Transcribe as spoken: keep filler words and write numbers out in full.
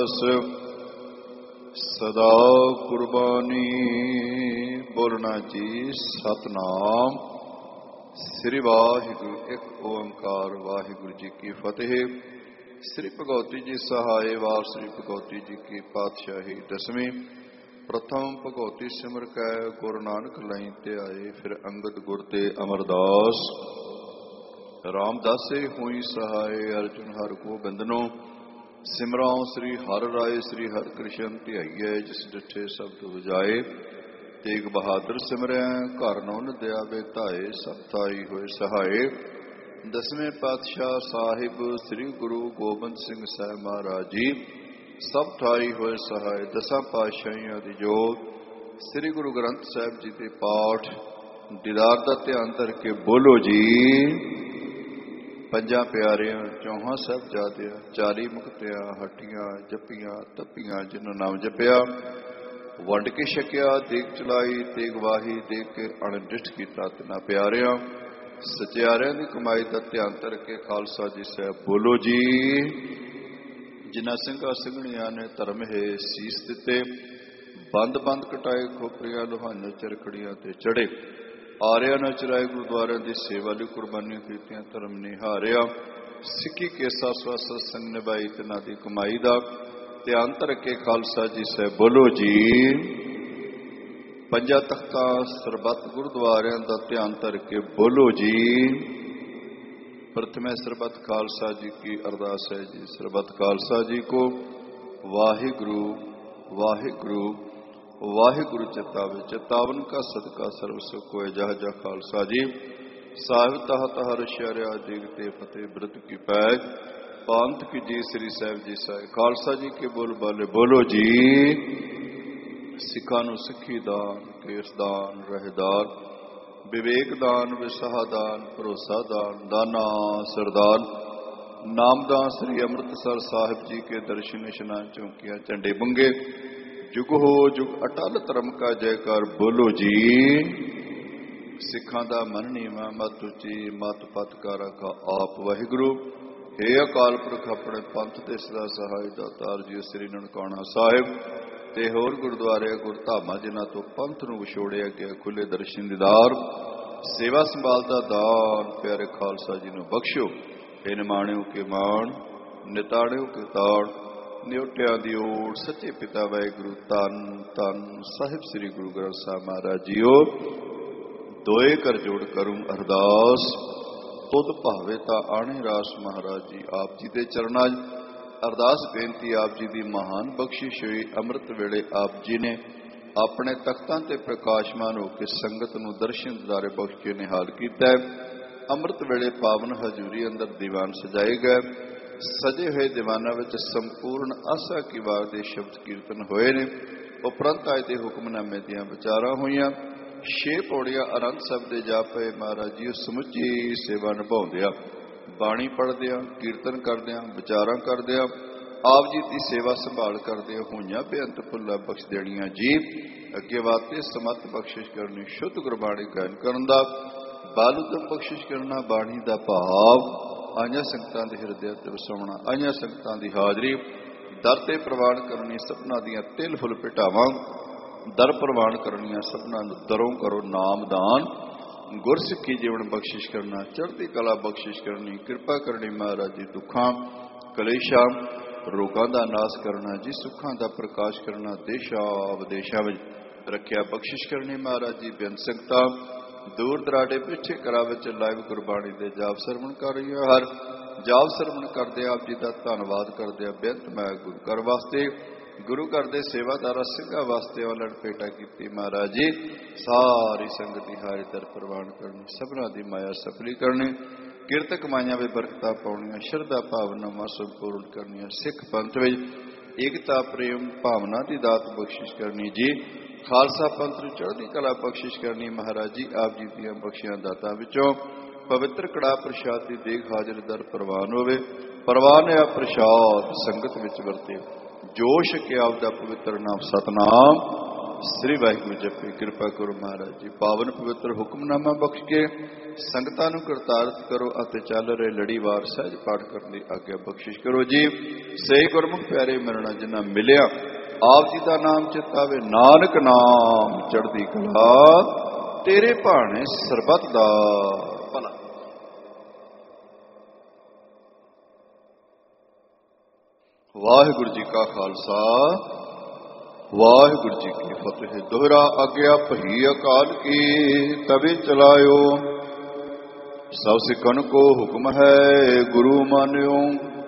ਸਦਾ ਕੁਰਬਾਨੀ। ਬੋਲਣਾ ਜੀ ਸਤਨਾਮ ਸ੍ਰੀ ਵਾਹਿਗੁਰੂ। ਇੱਕ ਓੰਕਾਰ ਵਾਹਿਗੁਰੂ ਜੀ ਕੀ ਫਤਿਹ। ਸ੍ਰੀ ਭਗਉਤੀ ਜੀ ਸਹਾਏ ਵਾਰ ਸ੍ਰੀ ਭਗਉਤੀ ਜੀ ਕੀ ਪਾਤਸ਼ਾਹੀ ਦਸਵੀਂ। ਪ੍ਰਥਮ ਭਗਉਤੀ ਸਿਮਰ ਕੈ ਗੁਰੂ ਨਾਨਕ ਲਈ ਤੇ ਆਏ। ਫਿਰ ਅੰਗਦ ਗੁਰ ਤੇ ਅਮਰਦਾਸ ਰਾਮਦਾਸੇ ਹੋਈ ਸਹਾਏ। ਅਰਜੁਨ ਹਰਿ ਗੋਬਿੰਦਨੋ ਸਿਮਰਾਉ ਸ੍ਰੀ ਹਰਿ ਰਾਏ। ਸ੍ਰੀ ਹਰਿ ਕ੍ਰਿਸ਼ਨ ਧਿਆਈਐ ਜਿਸ ਡਿਠੇ ਸਬਦ ਵਜਾਏ। ਤੇਗ ਬਹਾਦਰ ਸਿਮਰਿਆ ਘਰ ਨੌ ਨਦਿਆ ਬੇਧਾਏ। ਸਭ ਥਾਈ ਹੋਏ ਸਹਾਏ। ਦਸਵੇਂ ਪਾਤਸ਼ਾਹ ਸਾਹਿਬ ਸ੍ਰੀ ਗੁਰੂ ਗੋਬਿੰਦ ਸਿੰਘ ਸਾਹਿਬ ਮਹਾਰਾਜ ਜੀ ਸਭ ਥਾਈ ਹੋਏ ਸਹਾਏ। ਦਸਾਂ ਪਾਤਸ਼ਾਹੀਆਂ ਦੀ ਜੋਤ ਸ੍ਰੀ ਗੁਰੂ ਗ੍ਰੰਥ ਸਾਹਿਬ ਜੀ ਦੇ ਪਾਠ ਦੀਦਾਰ ਦਾ ਧਿਆਨ ਧਰ ਕੇ ਬੋਲੋ ਜੀ। ਪੰਜਾਂ ਪਿਆਰਿਆਂ ਚੌਹਾਂ ਸਾਹਿਬਜ਼ਾਦਿਆਂ ਚਾਲੀ ਮੁਕਤਿਆਂ ਹੱਟੀਆਂ ਜੱਪੀਆਂ ਤੱਪੀਆਂ ਜਿਹਨੂੰ ਨਾਮ ਜਪਿਆ ਵੰਡ ਕੇ ਛਕਿਆ। ਦੇਗ ਚਲਾਈ ਤੇਗ ਵਾਹੀ ਦੇਖ ਕੇ ਅਣਡਿੱਠ ਕੀਤਾ ਤਿਨਾ ਪਿਆਰਿਆਂ। ਸਚਿਆਰਿਆਂ ਦੀ ਕਮਾਈ ਦਾ ਧਿਆਨ ਧਰ ਕੇ ਖਾਲਸਾ ਜੀ ਸਾਹਿਬ ਬੋਲੋ ਜੀ। ਜਿਨ੍ਹਾਂ ਸਿੰਘਾਂ ਸਿੰਘਣੀਆਂ ਨੇ ਧਰਮ ਹੈ ਸੀਸ ਦਿੱਤੇ। ਬੰਦ ਬੰਦ ਕਟਾਏ ਖੋਪਰੀਆਂ ਲੁਹਾਈਆਂ ਚਰਖੜੀਆਂ ਤੇ ਚੜੇ। ਆਰਿਆਂ ਨਾਲ ਚਰਾਏ ਗੁਰਦੁਆਰਿਆਂ ਦੀ ਸੇਵਾ ਲਈ ਕੁਰਬਾਨੀਆਂ ਕੀਤੀਆਂ ਧਰਮ ਨਿਹਾਰਿਆ। ਸਿੱਖੀ ਕੇਸਾ ਸਵਾਸਾ ਸੰਗ ਨਿਭਾਈ ਤਿਨਾਂ ਦੀ ਕਮਾਈ ਦਾ ਧਿਆਨ ਧਰ ਕੇ ਖਾਲਸਾ ਜੀ ਸਾਹਿਬ ਬੋਲੋ ਜੀ। ਪੰਜਾਂ ਤਖਤਾਂ ਸਰਬੱਤ ਗੁਰਦੁਆਰਿਆਂ ਦਾ ਧਿਆਨ ਧਰ ਕੇ ਬੋਲੋ ਜੀ। ਪ੍ਰਥਮੇ ਸਰਬੱਤ ਖਾਲਸਾ ਜੀ ਕੀ ਅਰਦਾਸ ਹੈ ਜੀ। ਸਰਬੱਤ ਖਾਲਸਾ ਜੀ ਕੋ ਵਾਹਿਗੁਰੂ ਵਾਹਿਗੁਰੂ ਵਾਹਿਗੁਰੂ ਚਿਤਾਵੇ। ਚਿਤਾਵਨ ਕਾ ਸਦਕਾ ਸਰਬ ਸੁਖ ਹੋਏ। ਜਹ ਜਹ ਖਾਲਸਾ ਜੀ ਸਾਹਿਬ ਤਹ ਤਹ ਰਸ਼ਿਆ ਦੇਗ ਤੇ ਫਤਿਹ ਬ੍ਰਿਤ ਕੀ ਪੈਜ ਪਾਂਤ ਕੀ ਜੀ। ਸ੍ਰੀ ਸਾਹਿਬ ਜੀ ਸਾਹਿਬ ਖਾਲਸਾ ਜੀ ਕੇ ਬੋਲ ਬਾਲੇ ਬੋਲੋ ਜੀ। ਸਿੱਖਾਂ ਨੂੰ ਸਿੱਖੀ ਦਾਨ ਕੇਸ ਦਾਨ ਰਹਿਦਾਰ ਵਿਵੇਕ ਦਾਨ ਵਿਸਾਹ ਦਾਨ ਭਰੋਸਾ ਦਾਨ ਦਾਨਾ ਸਰਦਾਨ ਨਾਮਦਾਨ। ਸ੍ਰੀ ਅੰਮ੍ਰਿਤਸਰ ਸਾਹਿਬ ਜੀ ਕੇ ਦਰਸ਼ਨ ਇਸ਼ਨਾਨ ਚੌਂਕੀਆਂ ਝੰਡੇ ਬੰਗੇ। ਜੁਗ ਹੋ ਜੁਗ ਅਟਲ ਧਰਮ ਕਾ ਜੈਕਾਰ ਬੋਲੋ ਜੀ। ਸਿੱਖਾਂ ਦਾ ਮਨ ਨੀਵਾਂ ਮਤ ਉੱਚੀ ਮਤ ਪਤ ਕਾ ਰੱਖਾ ਆਪ ਵਾਹਿਗੁਰੂ। ਹੇ ਅਕਾਲ ਪੁਰਖ ਆਪਣੇ ਪੰਥ ਤੇ ਸਦਾ ਸਹਾਇ ਦਾਤਾਰ ਜੀ। ਸ੍ਰੀ ਨਨਕਾਣਾ ਸਾਹਿਬ ਤੇ ਹੋਰ ਗੁਰਦੁਆਰੇ ਗੁਰਧਾਮਾਂ ਜਿਨ੍ਹਾਂ ਤੋਂ ਪੰਥ ਨੂੰ ਵਿਛੋੜਿਆ ਗਿਆ ਖੁੱਲੇ ਦਰਸ਼ਨ ਦੀਦਾਰ ਸੇਵਾ ਸੰਭਾਲ ਦਾ ਦਾਨ ਪਿਆਰੇ ਖਾਲਸਾ ਜੀ ਨੂੰ ਬਖਸ਼ੋ। ਇਹ ਨਿਮਾਣਿਓ ਕੇ ਮਾਣ ਨਿਤਾਣਿਓ ਕੇ ਤਾੜ ਨਿਉਟਿਆਂ ਦੀ ਓਟ ਸੱਚੇ ਪਿਤਾ ਵਾਹਿਗੁਰੂ ਧੰਨ ਧੰਨ ਸਾਹਿਬ ਸ੍ਰੀ ਗੁਰੂ ਗ੍ਰੰਥ ਸਾਹਿਬ ਮਹਾਰਾਜ ਜੀਓ। ਦੋਏ ਕਰ ਜੋੜ ਕਰੂੰ ਅਰਦਾਸ ਤੁਧ ਭਾਵੇ ਤਾਂ ਆਣੇ ਰਾਸ। ਮਹਾਰਾਜ ਜੀ ਆਪ ਜੀ ਦੇ ਚਰਨਾਂ ਅਰਦਾਸ ਬੇਨਤੀ ਆਪ ਜੀ ਦੀ ਮਹਾਨ ਬਖਸ਼ਿਸ਼ ਹੋਈ। ਅੰਮ੍ਰਿਤ ਵੇਲੇ ਆਪ ਜੀ ਨੇ ਆਪਣੇ ਤਖਤਾਂ ਤੇ ਪ੍ਰਕਾਸ਼ਮਾਨ ਹੋ ਕੇ ਸੰਗਤ ਨੂੰ ਦਰਸ਼ਨ ਦਿਦਾਰੇ ਬਖਸ਼ ਕੇ ਨਿਹਾਲ ਕੀਤਾ। ਅੰਮ੍ਰਿਤ ਵੇਲੇ ਪਾਵਨ ਹਜ਼ੂਰੀ ਅੰਦਰ ਦੀਵਾਨ ਸਜਾਏ ਗਏ। ਸਜੇ ਹੋਏ ਦੀਵਾਨਾਂ ਵਿੱਚ ਸੰਪੂਰਨ ਆਸਾ ਕੀ ਵਾਰ ਦੇ ਸ਼ਬਦ ਕੀਰਤਨ ਹੋਏ ਨੇ। ਉਪਰੰਤ ਅੱਜ ਦੇ ਹੁਕਮਨਾਮੇ ਦੀਆਂ ਵਿਚਾਰਾਂ ਹੋਈਆਂ। ਛੇ ਪੌੜੀਆਂ ਆਨੰਦ ਸਾਹਿਬ ਦੇ ਜਾ ਪਏ। ਮਹਾਰਾਜ ਜੀ ਸਮੁੱਚੀ ਸੇਵਾ ਨਿਭਾਉਂਦਿਆਂ ਬਾਣੀ ਪੜ੍ਹਦਿਆਂ ਕੀਰਤਨ ਕਰਦਿਆਂ ਵਿਚਾਰਾਂ ਕਰਦਿਆਂ ਆਪ ਜੀ ਦੀ ਸੇਵਾ ਸੰਭਾਲ ਕਰਦਿਆਂ ਹੋਈਆਂ ਬੇਅੰਤ ਭੁੱਲਾਂ ਬਖਸ਼ ਦੇਣੀਆਂ ਜੀ। ਅੱਗੇ ਵਾਸਤੇ ਸਮਤ ਬਖਸ਼ਿਸ਼ ਕਰਨੀ ਸ਼ੁੱਧ ਗੁਰਬਾਣੀ ਗਾਇਨ ਕਰਨ ਦਾ ਬਲ ਉਦਮ ਬਖਸ਼ਿਸ਼ ਕਰਨਾ ਬਾਣੀ ਦਾ ਭਾਵ ਆਈਆਂ ਸੰਗਤਾਂ ਦੇ ਹਿਰਦਿਆਂ ਤੇ ਵਸਾਉਣਾ। ਆਈਆਂ ਸੰਗਤਾਂ ਦੀ ਹਾਜ਼ਰੀ ਦਰ ਤੇ ਪ੍ਰਵਾਨ ਕਰਨੀ। ਸਭਨਾਂ ਦੀਆਂ ਤਿਲ ਫੁੱਲ ਭੇਟਾਵਾਂ ਦਰ ਪ੍ਰਵਾਨ ਕਰਨੀਆਂ। ਸਭਨਾਂ ਨੂੰ ਦਰੋਂ ਕਰੋ ਨਾਮਦਾਨ ਗੁਰਸਿੱਖੀ ਜੀਵਨ ਬਖਸ਼ਿਸ਼ ਕਰਨਾ। ਚੜ੍ਹਦੀ ਕਲਾ ਬਖਸ਼ਿਸ਼ ਕਰਨੀ। ਕਿਰਪਾ ਕਰਨੀ ਮਹਾਰਾਜ ਜੀ। ਦੁੱਖਾਂ ਕਲੇਸ਼ਾਂ ਰੋਗਾਂ ਦਾ ਨਾਸ਼ ਕਰਨਾ ਜੀ। ਸੁੱਖਾਂ ਦਾ ਪ੍ਰਕਾਸ਼ ਕਰਨਾ। ਦੇਸ਼ਾਂ ਵਿਦੇਸ਼ਾਂ ਵਿੱਚ ਰੱਖਿਆ ਬਖਸ਼ਿਸ਼ ਕਰਨੀ ਮਹਾਰਾਜ ਜੀ। ਬੇਅੰਤ ਸੰਗਤਾਂ ਦੂਰ ਦਰਾਡੇ ਪਿੱਛੇ ਕਰਾ ਵਿੱਚ ਲਾਈਵ ਗੁਰਬਾਣੀ ਦੇ ਜਾਪ ਸਰਵਣ ਕਰ ਰਹੀਆਂ। ਹਰ ਜਾਪ ਸਰਵਣ ਕਰਦੇ ਆਪ ਜੀ ਦਾ ਧੰਨਵਾਦ ਕਰਦੇ ਆ। ਬੇਅੰਤ ਮੈਂ ਗੁਰੂ ਘਰ ਵਾਸਤੇ ਗੁਰੂ ਘਰ ਦੇ ਸੇਵਾਦਾਰਾਂ ਸਿੰਘਾਂ ਵਾਸਤੇ ਵਲਣ ਭੇਟਾ ਕੀਤੀ। ਮਹਾਰਾਜ ਜੀ ਸਾਰੀ ਸੰਗਤ ਦੀ ਹਾਜ਼ਰੀ ਦਰ ਪ੍ਰਵਾਨ ਕਰਨੀ। ਸਭਨਾਂ ਦੀ ਮਾਇਆ ਸਫਲੀ ਕਰਨੀ। ਕਿਰਤ ਕਮਾਈਆਂ ਵਿੱਚ ਬਰਕਤਾਂ ਪਾਉਣੀਆਂ। ਸ਼ਰਧਾ ਭਾਵਨਾਵਾਂ ਸੰਪੂਰਨ ਕਰਨੀਆਂ। ਸਿੱਖ ਪੰਥ ਵਿੱਚ ਏਕਤਾ ਪ੍ਰੇਮ ਭਾਵਨਾ ਦੀ ਦਾਤ ਬਖਸ਼ਿਸ਼ ਕਰਨੀ ਜੀ। ਖਾਲਸਾ ਪੰਥ ਨੂੰ ਚੜ੍ਹਦੀ ਕਲਾ ਬਖਸ਼ਿਸ਼ ਕਰਨੀ। ਮਹਾਰਾਜ ਜੀ ਆਪ ਜੀ ਦੀਆਂ ਬਖਸ਼ੀਆਂ ਦਾਤਾਂ ਵਿੱਚੋਂ ਪਵਿੱਤਰ ਕੜਾ ਪ੍ਰਸ਼ਾਦ ਦੀ ਦੇਗ ਹਾਜ਼ਰ ਦਰ ਪ੍ਰਵਾਨ ਹੋਵੇ। ਪ੍ਰਵਾਨ ਆ ਪ੍ਰਸ਼ਾਦ ਸੰਗਤ ਵਿੱਚ ਵਰਤੇ। ਜੋ ਛਕਿਆ ਆਪਦਾ ਪਵਿੱਤਰ ਨਾਮ ਸਤਨਾਮ ਸ੍ਰੀ ਵਾਹਿਗੁਰੂ ਜਪੀ। ਕਿਰਪਾ ਕਰੋ ਮਹਾਰਾਜ ਜੀ, ਪਾਵਨ ਪਵਿੱਤਰ ਹੁਕਮਨਾਮਾ ਬਖਸ਼ ਕੇ ਸੰਗਤਾਂ ਨੂੰ ਕਰਤਾਰਤ ਕਰੋ ਅਤੇ ਚੱਲ ਰਹੇ ਲੜੀਵਾਰ ਸਹਿਜ ਪਾਠ ਕਰਨ ਦੀ ਆਗਿਆ ਬਖਸ਼ਿਸ਼ ਕਰੋ ਜੀ। ਸਹੀ ਗੁਰਮੁਖ ਪਿਆਰੇ ਮਿਲਣਾ ਜਿਨ੍ਹਾਂ ਮਿਲਿਆ, ਆਪ ਜੀ ਦਾ ਨਾਮ ਚਿਤਾਵੇ, ਨਾਨਕ ਨਾਮ ਚੜ੍ਹਦੀ ਕਲਾ, ਤੇਰੇ ਭਾਣੇ ਸਰਬੱਤ ਦਾ ਭਲਾ। ਵਾਹਿਗੁਰੂ ਜੀ ਕਾ ਖਾਲਸਾ, ਵਾਹਿਗੁਰੂ ਜੀ ਕੀ ਫਤਿਹ। ਦੋਹਰਾ ਆਗਿਆ ਭਈ ਅਕਾਲ ਕੀ, ਤਵੇ ਚਲਾਇਓ। ਸਭ ਸਿੱਖਣ ਕੋ ਹੁਕਮ ਹੈ, ਗੁਰੂ ਮਾਨਿਓ।